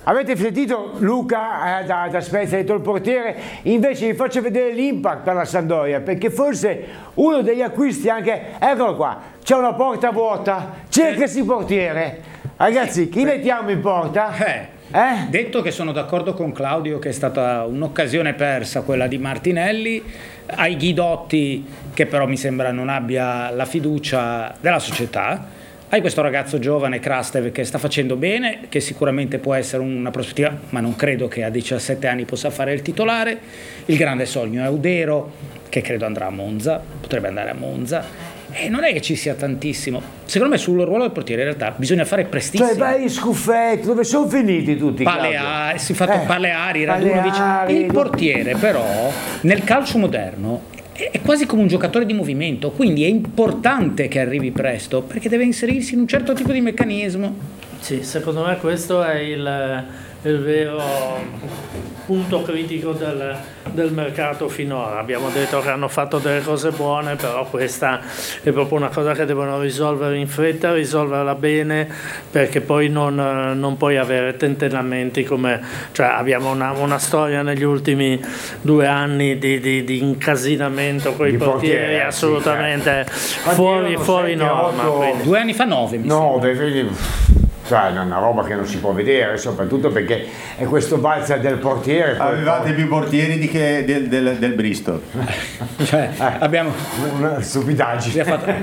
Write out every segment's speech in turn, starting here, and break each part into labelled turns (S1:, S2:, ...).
S1: Avete sentito Luca da Spezia, ha detto il portiere, invece vi faccio vedere l'impact per la Sampdoria, perché forse uno degli acquisti anche, eccolo qua, c'è una porta vuota, cercasi portiere. Ragazzi, chi mettiamo in porta?
S2: Detto che sono d'accordo con Claudio che è stata un'occasione persa quella di Martinelli, ai Ghidotti che però mi sembra non abbia la fiducia della società, hai questo ragazzo giovane Krastev che sta facendo bene, che sicuramente può essere una prospettiva, ma non credo che a 17 anni possa fare il titolare. Il grande sogno è Audero, che credo andrà a Monza, potrebbe andare a Monza, e non è che ci sia tantissimo. Secondo me sul ruolo del portiere in realtà bisogna fare prestissimo.
S1: Cioè vai in scuffetto, dove sono finiti tutti?
S2: Si è fatto Paleari, Radunovic. Il portiere però nel calcio moderno è quasi come un giocatore di movimento, quindi è importante che arrivi presto perché deve inserirsi in un certo tipo di meccanismo.
S3: Sì, secondo me questo è il vero punto critico del mercato finora. Abbiamo detto che hanno fatto delle cose buone, però questa è proprio una cosa che devono risolvere in fretta, risolverla bene, perché poi non puoi avere tentennamenti come, cioè abbiamo una storia negli ultimi 2 anni di incasinamento con i portieri assolutamente fuori norma.
S2: 2 anni fa 9 mi sembra.
S1: Cioè, è una roba che non si può vedere, soprattutto perché è questo valzer del portiere.
S4: Avevate più portieri del Bristol.
S2: Cioè, abbiamo
S1: una stupidaggine.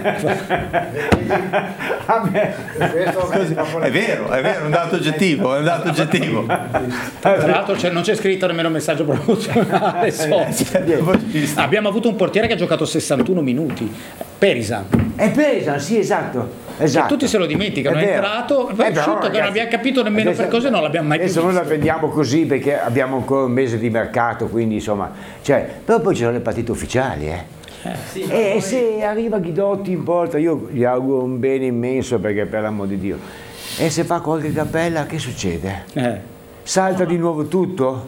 S4: È vero, è un dato oggettivo,
S2: Tra l'altro non c'è scritto nemmeno messaggio promozionale. Abbiamo avuto un portiere che ha giocato 61 minuti, Perisan.
S1: È Perisan, sì, esatto.
S2: Che tutti se lo dimenticano, è entrato, che non abbiamo capito nemmeno per cosa, non l'abbiamo mai più visto.
S1: Adesso noi la vendiamo così perché abbiamo ancora un mese di mercato, quindi insomma, però poi ci sono le partite ufficiali, e se arriva Ghidotti in porta, io gli auguro un bene immenso, perché per l'amor di Dio, e se fa qualche cappella, che succede? Salta di nuovo tutto?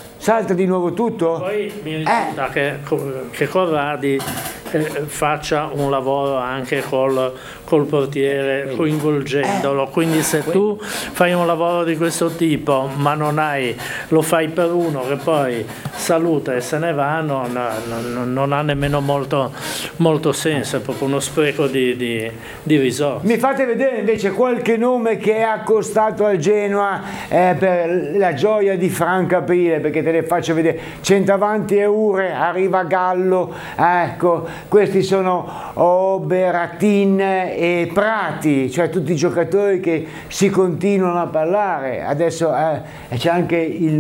S3: Poi mi risulta che Corradi faccia un lavoro anche col portiere, coinvolgendolo, quindi se tu fai un lavoro di questo tipo ma lo fai per uno che poi saluta e se ne va, non ha nemmeno molto senso, è proprio uno spreco di risorse.
S1: Mi fate vedere invece qualche nome che è accostato al Genoa per la gioia di Franco Aprile, perché te ne faccio vedere. Centravanti Eure, arriva Gallo, ecco, questi sono Oberatin e Prati, cioè tutti i giocatori che si continuano a parlare. Adesso c'è anche il